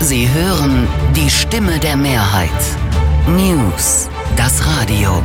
Sie hören die Stimme der Mehrheit. News, das Radio.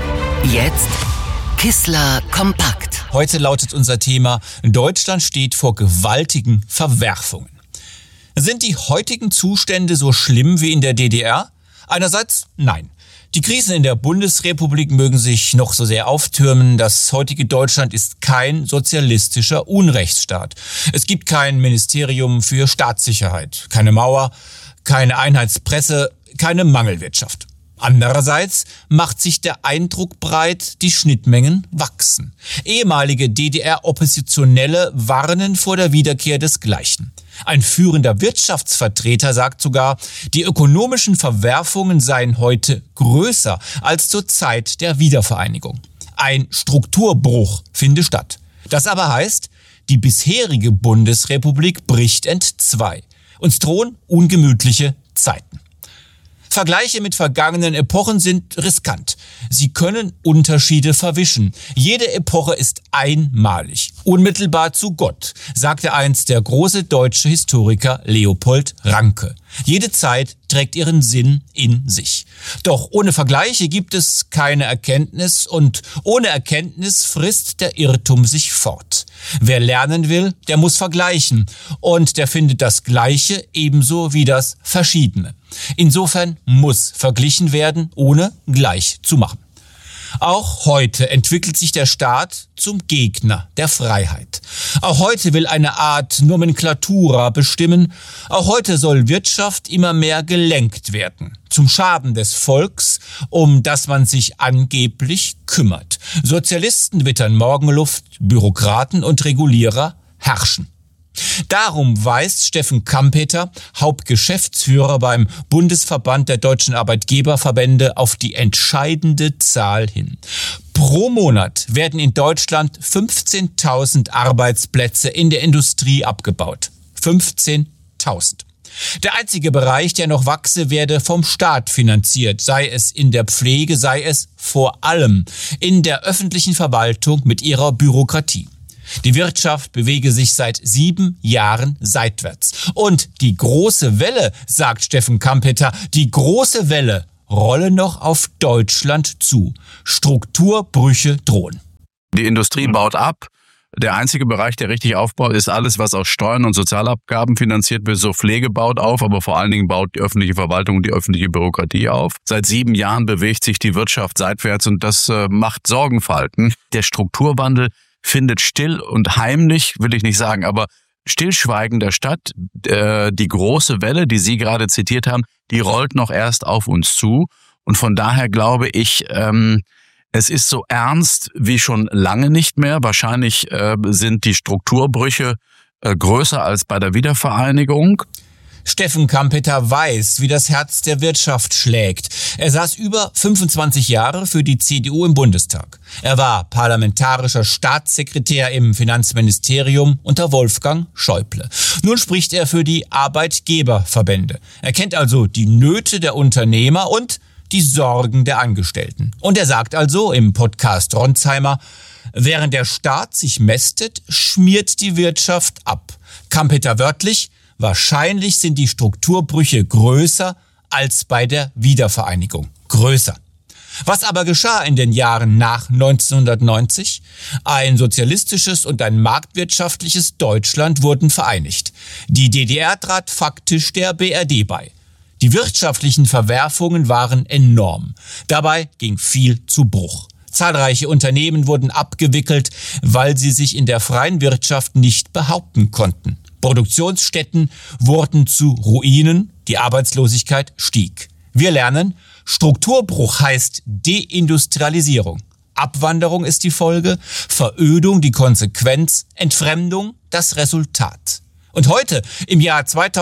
Jetzt Kissler kompakt. Heute lautet unser Thema: Deutschland steht vor gewaltigen Verwerfungen. Sind die heutigen Zustände so schlimm wie in der DDR? Einerseits nein. Die Krisen in der Bundesrepublik mögen sich noch so sehr auftürmen. Das heutige Deutschland ist kein sozialistischer Unrechtsstaat. Es gibt kein Ministerium für Staatssicherheit, keine Mauer, keine Einheitspresse, keine Mangelwirtschaft. Andererseits macht sich der Eindruck breit, die Schnittmengen wachsen. Ehemalige DDR-Oppositionelle warnen vor der Wiederkehr desgleichen. Ein führender Wirtschaftsvertreter sagt sogar, die ökonomischen Verwerfungen seien heute größer als zur Zeit der Wiedervereinigung. Ein Strukturbruch finde statt. Das aber heißt, die bisherige Bundesrepublik bricht entzwei. Uns drohen ungemütliche Zeiten. Vergleiche mit vergangenen Epochen sind riskant. Sie können Unterschiede verwischen. Jede Epoche ist einmalig, unmittelbar zu Gott, sagte einst der große deutsche Historiker Leopold Ranke. Jede Zeit trägt ihren Sinn in sich. Doch ohne Vergleiche gibt es keine Erkenntnis und ohne Erkenntnis frisst der Irrtum sich fort. Wer lernen will, der muss vergleichen und der findet das Gleiche ebenso wie das Verschiedene. Insofern muss verglichen werden, ohne gleich zu machen. Auch heute entwickelt sich der Staat zum Gegner der Freiheit. Auch heute will eine Art Nomenklatura bestimmen. Auch heute soll Wirtschaft immer mehr gelenkt werden. Zum Schaden des Volks, um das man sich angeblich kümmert. Sozialisten wittern Morgenluft, Bürokraten und Regulierer herrschen. Darum weist Steffen Kampeter, Hauptgeschäftsführer beim Bundesverband der deutschen Arbeitgeberverbände, auf die entscheidende Zahl hin. Pro Monat werden in Deutschland 15.000 Arbeitsplätze in der Industrie abgebaut. 15.000. Der einzige Bereich, der noch wachse, werde vom Staat finanziert, sei es in der Pflege, sei es vor allem in der öffentlichen Verwaltung mit ihrer Bürokratie. Die Wirtschaft bewege sich seit 7 Jahren seitwärts. Und die große Welle, sagt Steffen Kampeter, die große Welle rolle noch auf Deutschland zu. Strukturbrüche drohen. Die Industrie baut ab. Der einzige Bereich, der richtig aufbaut, ist alles, was aus Steuern und Sozialabgaben finanziert wird. So Pflege baut auf, aber vor allen Dingen baut die öffentliche Verwaltung und die öffentliche Bürokratie auf. Seit 7 Jahren bewegt sich die Wirtschaft seitwärts und das macht Sorgenfalten. Der Strukturwandel findet still und heimlich, will ich nicht sagen, aber stillschweigender statt. Die große Welle, die Sie gerade zitiert haben, die rollt noch erst auf uns zu. Und von daher glaube ich, es ist so ernst wie schon lange nicht mehr. Wahrscheinlich sind die Strukturbrüche größer als bei der Wiedervereinigung. Steffen Kampeter weiß, wie das Herz der Wirtschaft schlägt. Er saß über 25 Jahre für die CDU im Bundestag. Er war parlamentarischer Staatssekretär im Finanzministerium unter Wolfgang Schäuble. Nun spricht er für die Arbeitgeberverbände. Er kennt also die Nöte der Unternehmer und die Sorgen der Angestellten. Und er sagt also im Podcast Ronsheimer: Während der Staat sich mästet, schmiert die Wirtschaft ab. Kampeter wörtlich: Wahrscheinlich sind die Strukturbrüche größer als bei der Wiedervereinigung. Größer. Was aber geschah in den Jahren nach 1990? Ein sozialistisches und ein marktwirtschaftliches Deutschland wurden vereinigt. Die DDR trat faktisch der BRD bei. Die wirtschaftlichen Verwerfungen waren enorm. Dabei ging viel zu Bruch. Zahlreiche Unternehmen wurden abgewickelt, weil sie sich in der freien Wirtschaft nicht behaupten konnten. Produktionsstätten wurden zu Ruinen, die Arbeitslosigkeit stieg. Wir lernen, Strukturbruch heißt Deindustrialisierung. Abwanderung ist die Folge, Verödung die Konsequenz, Entfremdung das Resultat. Und heute, im Jahr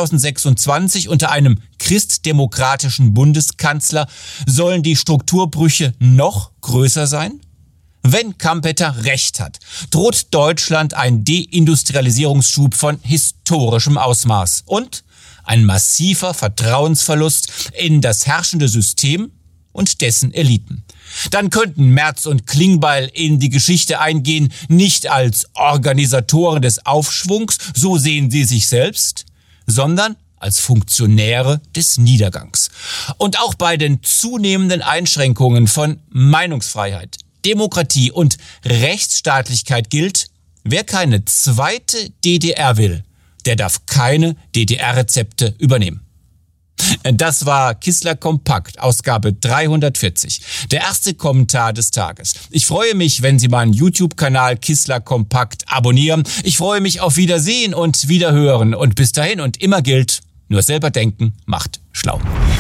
2026, unter einem christdemokratischen Bundeskanzler, sollen die Strukturbrüche noch größer sein? Wenn Kampeter recht hat, droht Deutschland ein Deindustrialisierungsschub von historischem Ausmaß und ein massiver Vertrauensverlust in das herrschende System und dessen Eliten. Dann könnten Merz und Klingbeil in die Geschichte eingehen, nicht als Organisatoren des Aufschwungs, so sehen sie sich selbst, sondern als Funktionäre des Niedergangs. Und auch bei den zunehmenden Einschränkungen von Meinungsfreiheit, Demokratie und Rechtsstaatlichkeit gilt, wer keine zweite DDR will, der darf keine DDR-Rezepte übernehmen. Das war Kissler Kompakt, Ausgabe 340. Der erste Kommentar des Tages. Ich freue mich, wenn Sie meinen YouTube-Kanal Kissler Kompakt abonnieren. Ich freue mich auf Wiedersehen und Wiederhören. Und bis dahin und immer gilt, nur selber denken macht schlau.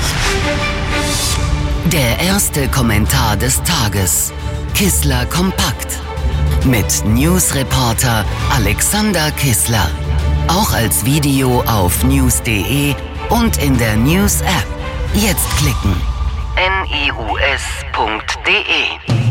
Der erste Kommentar des Tages. Kissler Kompakt. Mit Newsreporter Alexander Kissler. Auch als Video auf news.de und in der News-App. Jetzt klicken. news.de